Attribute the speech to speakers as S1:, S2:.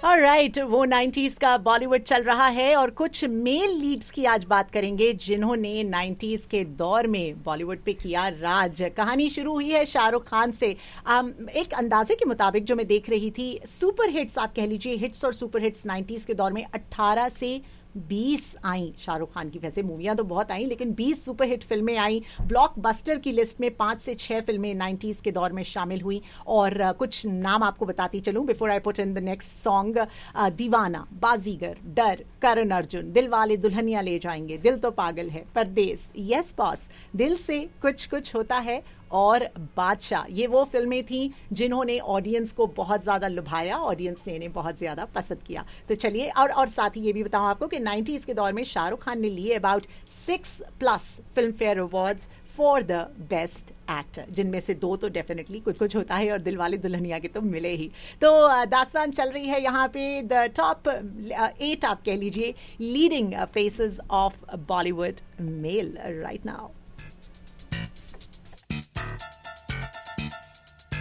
S1: Alright, वो 90s का बॉलीवुड चल रहा है और कुछ मेल लीड्स की आज बात करेंगे जिन्होंने 90s के दौर में बॉलीवुड पे किया राज। कहानी शुरू हुई है शाहरुख खान से। एक अंदाजे के मुताबिक जो मैं देख रही थी, सुपर हिट्स आप कह लीजिए, हिट्स और सुपर हिट्स 90s के दौर में 18 से 20 आई शाहरुख खान की। वैसे मूवियां तो बहुत आई, लेकिन 20 सुपरहिट फिल्में आई। ब्लॉकबस्टर की लिस्ट में 5 से 6 फिल्में 90s के दौर में शामिल हुई। और कुछ नाम आपको बताती चलूं before I put in the next song. दीवाना, बाजीगर, डर, करण अर्जुन, दिल वाले दुल्हनिया ले जाएंगे, दिल तो पागल है, परदेस, यस बॉस, दिल से कुछ कुछ होता है और बादशाह। ये वो फिल्में थीं जिन्होंने ऑडियंस को बहुत ज़्यादा लुभाया, ऑडियंस ने इन्हें बहुत ज़्यादा पसंद किया। तो चलिए, और साथ ही ये भी बताऊं आपको कि 90s के दौर में शाहरुख खान ने लिए about 6+ film fair awards for the best actor, जिनमें से 2 तो डेफिनेटली कुछ कुछ होता है और दिल वाले दुल्हनिया के तो मिले ही। तो दास्तान चल रही है यहाँ पे द टॉप 8 आप कह लीजिए leading faces of Bollywood mail right now.